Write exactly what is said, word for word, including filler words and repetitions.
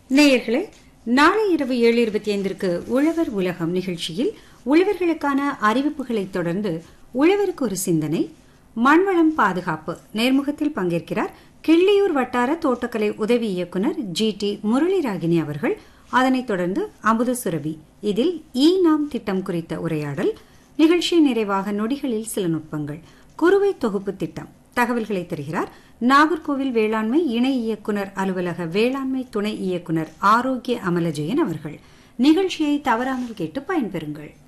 நேயர்களே, நாளை இரவு ஏழு இருபத்தி ஐந்திற்கு உழவர் உலகம் நிகழ்ச்சியில் உழவர்களுக்கான அறிவிப்புகளை தொடர்ந்து உழவருக்கு ஒரு சிந்தனை, மண்வளம் பாதுகாப்பு நேர்முகத்தில் பங்கேற்கிறார் கிள்ளியூர் வட்டார தோட்டக்கலை உதவி இயக்குநர் ஜி டி முரளிராகினி அவர்கள். அதனைத் தொடர்ந்து அமுத சுரபி, இதில் ஈ நாம் திட்டம் குறித்த உரையாடல். நிகழ்ச்சி நிறைவாக நொடிகளில் சில நுட்பங்கள், குறுவை தொகுப்பு திட்டம் தகவல்களை தருகிறார் நாகர்கோவில் வேளாண்மை இணை இயக்குநர் அலுவலக வேளாண்மை துணை இயக்குநர் ஆரோக்கிய அமலஜெயன் அவர்கள். நிகழ்ச்சியை தவறாமல் கேட்டு பயன்பெறுங்கள்.